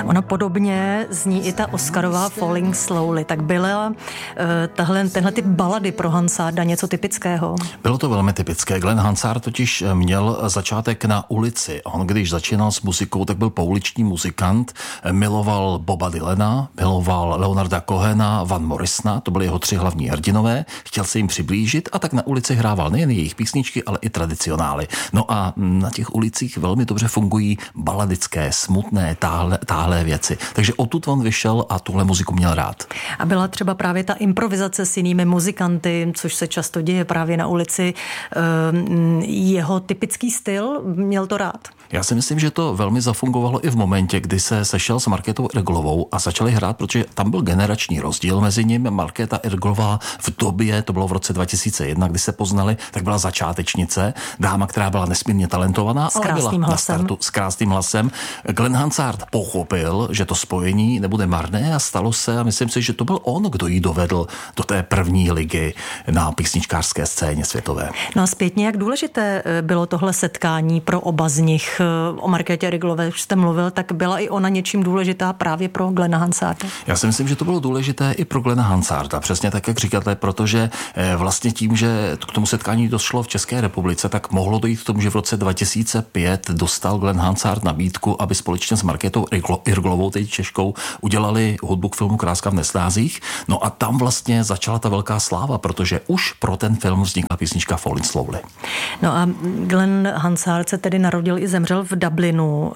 Ono podobně zní i ta Oscarová Falling Slowly. Tak byla tenhle typ balady pro Hansarda něco typického? Bylo to velmi typické. Glenn Hansard totiž měl začátek na ulici. On, když začínal s muzikou, tak byl pouliční muzikant, miloval Boba Dylana, miloval Leonarda Cohena, Van Morrisona, to byly jeho 3 hlavní hrdinové, chtěl se jim přiblížit a tak na ulici hrával nejen jejich písničky, ale i tradicionály. No a na těch ulicích velmi dobře fungují baladické, smutné, táhlé věci. Takže odtud on vyšel a tuhle muziku měl rád. A byla třeba právě ta improvizace s jinými muzikanty, což se často děje právě na ulici. Jeho typický styl, měl to rád? Já si myslím, že to velmi zafungovalo i v momentě, kdy se sešel s Markétou Irglovou a začali hrát, protože tam byl generační rozdíl mezi nimi. Markéta Irglová v době, to bylo v roce 2001, kdy se poznali, tak byla začátečnice, dáma, která byla nesmírně talentovaná, ale byla na startu s krásným hlasem. Glenn Hansard pochopil, že to spojení nebude marné a stalo se, a myslím si, že to byl on, kdo ji dovedl do té první ligy na písničkářské scéně světové. No a zpětně, jak důležité bylo tohle setkání pro oba z nich? O Markétě Irglové už jste mluvil, tak byla i ona něčím důležitá právě pro Glenna Hansarda? Já si myslím, že to bylo důležité i pro Glenna Hansarda, přesně tak, jak říkáte, protože vlastně tím, že k tomu setkání došlo v České republice, tak mohlo dojít k tomu, že v roce 2005 dostal Glenn Hansard nabídku, aby společně s Markétou Irglovou, teď Češkou, udělali hudbu k filmu Kráska v Nesnázích. No a tam vlastně začala ta velká sláva, protože už pro ten film vznikla písnička Falling Slowly. No a Glenn Hansard se tedy narodil i zemřel v Dublinu.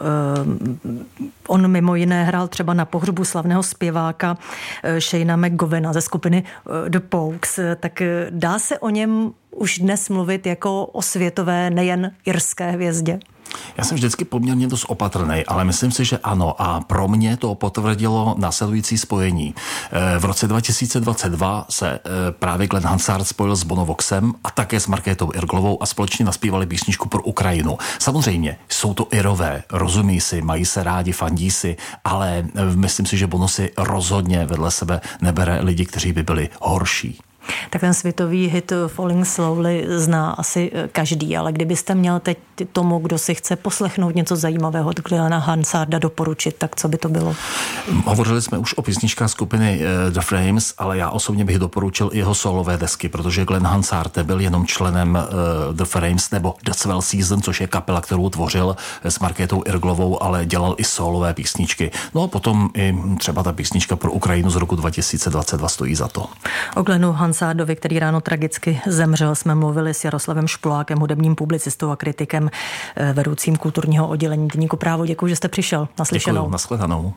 On mimo jiné hrál třeba na pohřbu slavného zpěváka Shayna McGovena ze skupiny The Pogues. Tak dá se o něm už dnes mluvit jako o světové, nejen irské hvězdě? Já jsem vždycky poměrně dost opatrnej, ale myslím si, že ano. A pro mě to potvrdilo následující spojení. V roce 2022 se právě Glenn Hansard spojil s Bono Voxem a také s Markétou Irglovou a společně naspívali písničku pro Ukrajinu. Samozřejmě jsou to Irové, rozumí si, mají se rádi, fandí si, ale myslím si, že Bono si rozhodně vedle sebe nebere lidi, kteří by byli horší. Tak ten světový hit Falling Slowly zná asi každý, ale kdybyste měl teď tomu, kdo si chce poslechnout něco zajímavého od Glena Hansarda doporučit, tak co by to bylo? Hovořili jsme už o písničkách skupiny The Frames, ale já osobně bych doporučil i jeho solové desky, protože Glenn Hansard byl jenom členem The Frames nebo The Swell Season, což je kapela, kterou tvořil s Markétou Irglovou, ale dělal i solové písničky. No a potom i třeba ta písnička pro Ukrajinu z roku 2022 stojí za to. O Glennu Hansardovi, který ráno tragicky zemřel, jsme mluvili s Jaroslavem Špolákem, hudebním publicistou a kritikem, vedoucím kulturního oddělení deníku Právo. Děkuji, že jste přišel. Naslyšenou. Děkuji, nashledanou.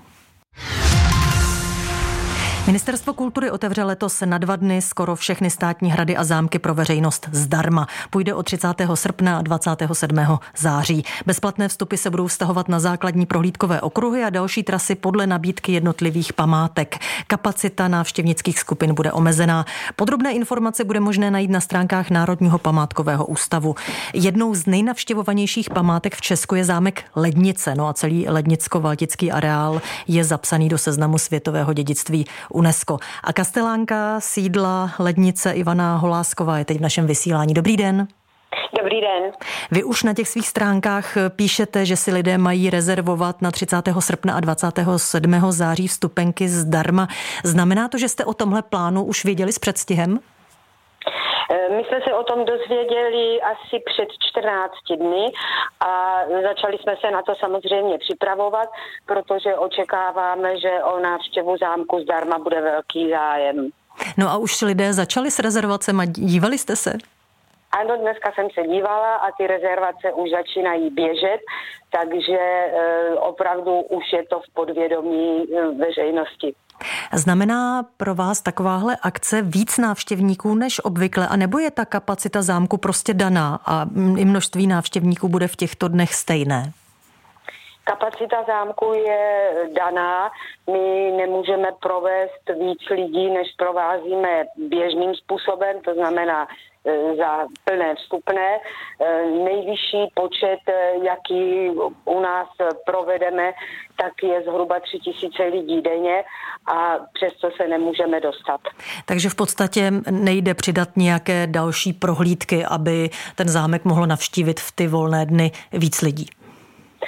Ministerstvo kultury otevře letos na 2 dny skoro všechny státní hrady a zámky pro veřejnost zdarma. Půjde o 30. srpna a 27. září. Bezplatné vstupy se budou vztahovat na základní prohlídkové okruhy a další trasy podle nabídky jednotlivých památek. Kapacita návštěvnických skupin bude omezená. Podrobné informace bude možné najít na stránkách Národního památkového ústavu. Jednou z nejnavštěvovanějších památek v Česku je zámek Lednice, no a celý lednicko-valtický areál je zapsaný do seznamu světového dědictví UNESCO. A kastelánka sídla Lednice Ivana Holásková je teď v našem vysílání. Dobrý den. Dobrý den. Vy už na těch svých stránkách píšete, že si lidé mají rezervovat na 30. srpna a 27. září vstupenky zdarma. Znamená to, že jste o tomhle plánu už věděli s předstihem? My jsme se o tom dozvěděli asi před 14 dny a začali jsme se na to samozřejmě připravovat, protože očekáváme, že o návštěvu zámku zdarma bude velký zájem. No a už lidé začali s rezervacemi, dívali jste se? Ano, dneska jsem se dívala a ty rezervace už začínají běžet, takže opravdu už je to v podvědomí veřejnosti. Znamená pro vás takováhle akce víc návštěvníků než obvykle, anebo je ta kapacita zámku prostě daná a i množství návštěvníků bude v těchto dnech stejné? Kapacita zámku je daná. My nemůžeme provést víc lidí, než provázíme běžným způsobem, to znamená za plné vstupné. Nejvyšší počet, jaký u nás provedeme, tak je zhruba 3000 lidí denně a přesto se nemůžeme dostat. Takže v podstatě nejde přidat nějaké další prohlídky, aby ten zámek mohl navštívit v ty volné dny víc lidí?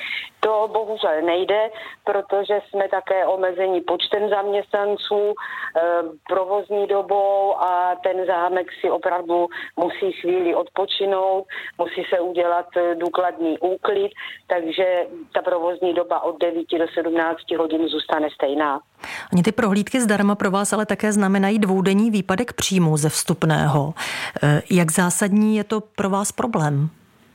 To bohužel nejde, protože jsme také omezeni počtem zaměstnanců, provozní dobou a ten zámek si opravdu musí chvíli odpočinout, musí se udělat důkladný úklid, takže ta provozní doba od 9 do 17 hodin zůstane stejná. Ani ty prohlídky zdarma pro vás ale také znamenají dvoudenní výpadek příjmů ze vstupného. Jak zásadní je to pro vás problém?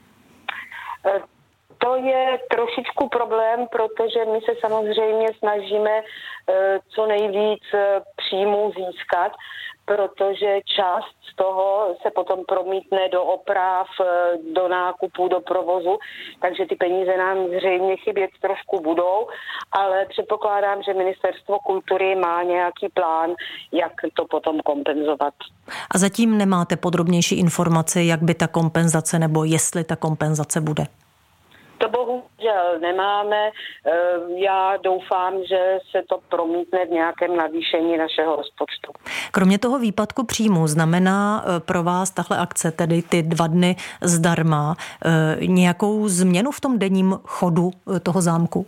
To je trošičku problém, protože my se samozřejmě snažíme co nejvíc příjmů získat, protože část z toho se potom promítne do oprav, do nákupů, do provozu, takže ty peníze nám zřejmě chybět trošku budou, ale předpokládám, že Ministerstvo kultury má nějaký plán, jak to potom kompenzovat. A zatím nemáte podrobnější informace, jak by ta kompenzace nebo jestli ta kompenzace bude? To bohužel nemáme. Já doufám, že se to promítne v nějakém navýšení našeho rozpočtu. Kromě toho výpadku příjmu znamená pro vás tahle akce, tedy ty 2 dny zdarma, nějakou změnu v tom denním chodu toho zámku?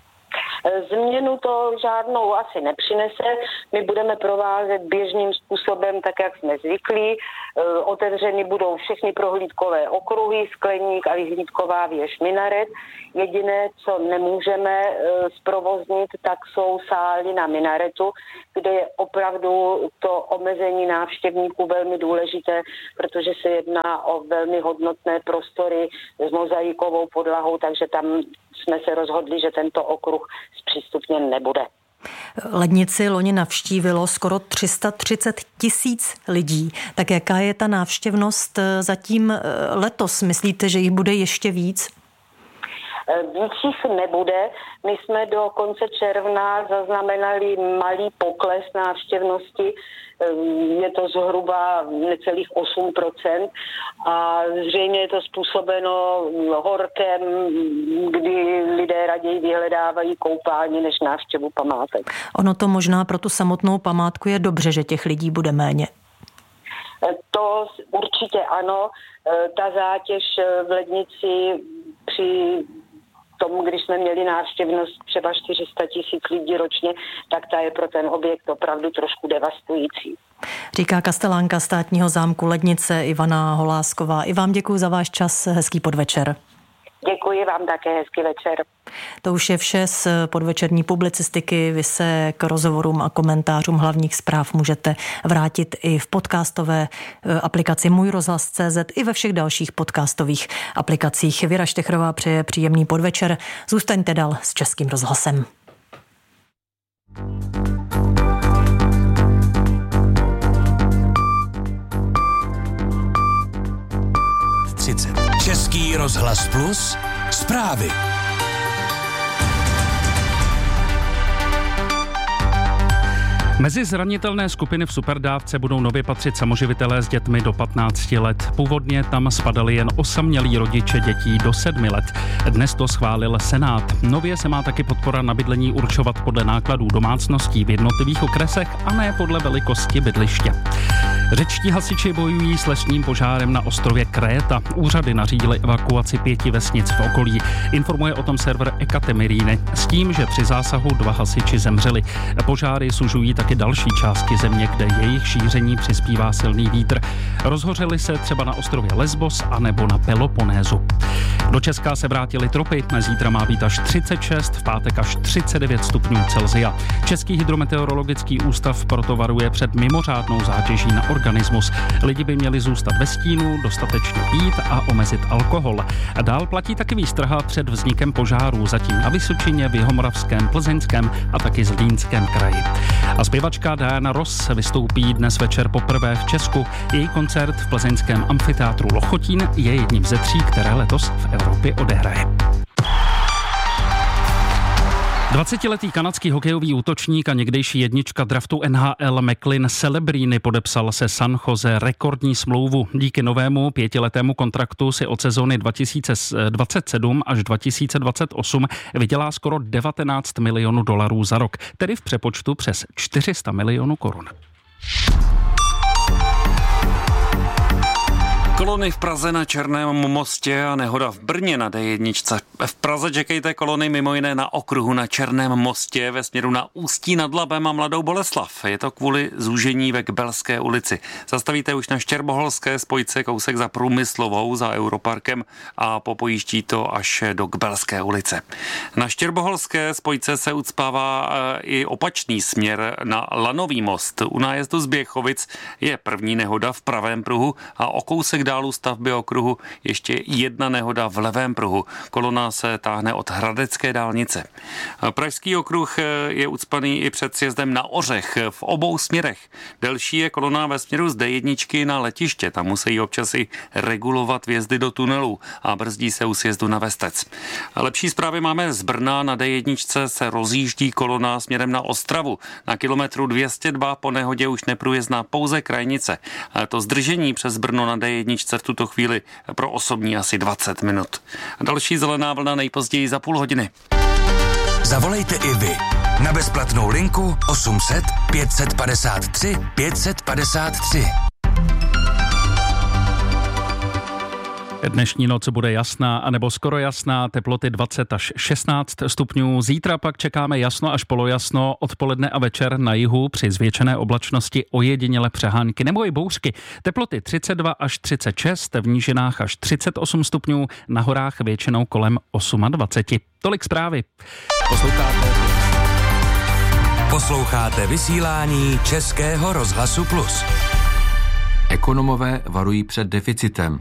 Změnu to žádnou asi nepřinese. My budeme provázet běžným způsobem, tak jak jsme zvyklí. Otevřeny budou všechny prohlídkové okruhy, skleník a vyhlídková věž minaret. Jediné, co nemůžeme zprovoznit, tak jsou sály na minaretu, kde je opravdu to omezení návštěvníků velmi důležité, protože se jedná o velmi hodnotné prostory s mozaikovou podlahou, takže tam jsme se rozhodli, že tento okruh zpřístupněn nebude. Lednici loni navštívilo skoro 330 000 lidí. Tak jaká je ta návštěvnost zatím letos? Myslíte, že jich bude ještě víc? Víc jich nebude. My jsme do konce června zaznamenali malý pokles návštěvnosti. Je to zhruba necelých 8% a zřejmě je to způsobeno horkem, kdy lidé raději vyhledávají koupání než návštěvu památek. Ono to možná pro tu samotnou památku je dobře, že těch lidí bude méně. To určitě ano. Ta zátěž v Lednici při tomu, když jsme měli návštěvnost třeba 400 000 lidí ročně, tak ta je pro ten objekt opravdu trošku devastující. Říká kastelánka státního zámku Lednice Ivana Holásková. I vám děkuji za váš čas, hezký podvečer. Děkuji vám také, hezký večer. To už je vše z podvečerní publicistiky. Vy se k rozhovorům a komentářům hlavních zpráv můžete vrátit i v podcastové aplikaci Můj rozhlas.cz i ve všech dalších podcastových aplikacích. Věra Štechrová přeje příjemný podvečer. Zůstaňte dál s Českým rozhlasem. Český rozhlas Plus zprávy. Mezi zranitelné skupiny v superdávce budou nově patřit samoživitelé s dětmi do 15 let. Původně tam spadali jen osamělí rodiče dětí do 7 let. Dnes to schválil Senát. Nově se má taky podpora na bydlení určovat podle nákladů domácností v jednotlivých okresech a ne podle velikosti bydliště. Řečtí hasiči bojují s lesním požárem na ostrově Kréta. Úřady nařídily evakuaci 5 vesnic v okolí. Informuje o tom server Ekatemeríny s tím, že při zásahu 2 hasiči zemřeli. Požáry sužují taky další části země, kde jejich šíření přispívá silný vítr. Rozhořely se třeba na ostrově Lesbos anebo na Peloponézu. Do Česka se vrátily tropy. Zítra má být až 36, v pátek až 39 stupňů Celsia. Český hydrometeorologický ústav proto varuje před mimořádnou zátěží na organismus. Lidi by měli zůstat ve stínu, dostatečně pít a omezit alkohol. Dál platí taky výstraha před vznikem požárů, zatím na Vysočině, v Jihomoravském, Plzeňském a taky Zlínském kraji. A zpěvačka Diana Ross vystoupí dnes večer poprvé v Česku. Její koncert v plzeňském amfiteátru Lochotín je jedním ze 3, které letos v Evropě odehraje. 20letý kanadský hokejový útočník a někdejší jednička draftu NHL McLean Celebrini podepsal se San Jose rekordní smlouvu. Díky novému 5letému kontraktu si od sezóny 2027 až 2028 vydělá skoro $19 milionů za rok, tedy v přepočtu přes 400 milionů korun. Kolony v Praze na Černém mostě a nehoda v Brně na D1. V Praze čekejte kolony mimo jiné na okruhu na Černém mostě ve směru na Ústí nad Labem a Mladou Boleslav. Je to kvůli zúžení ve Kbelské ulici. Zastavíte už na Štěrboholské spojce kousek za Průmyslovou, za Europarkem a popojíždí to až do Kbelské ulice. Na Štěrboholské spojce se ucpává i opačný směr na Lanový most. U nájezdu z Běchovic je první nehoda v pravém pruhu a o kousek dálu stavby okruhu ještě jedna nehoda v levém pruhu. Kolona se táhne od Hradecké dálnice. Pražský okruh je ucpaný i před sjezdem na Ořech v obou směrech. Delší je kolona ve směru z D1 na letiště. Tam musí občas i regulovat vjezdy do tunelů a brzdí se u sjezdu na Vestec. Lepší zprávy máme z Brna. Na D1 se rozjíždí kolona směrem na Ostravu. Na kilometru 202 po nehodě už neprůjezdná pouze krajnice. To zdržení přes Brno na D1 v tuto chvíli pro osobní asi 20 minut. Další zelená vlna nejpozději za půl hodiny. Zavolejte i vy na bezplatnou linku 800 553 553. Dnešní noc bude jasná anebo skoro jasná, teploty 20 až 16 stupňů. Zítra pak čekáme jasno až polojasno, odpoledne a večer na jihu při zvětšené oblačnosti ojediněle přehánky nebo i bouřky. Teploty 32 až 36, v nížinách až 38 stupňů, na horách většinou kolem 28. Tolik zprávy. Posloucháte vysílání Českého rozhlasu Plus. Ekonomové varují před deficitem.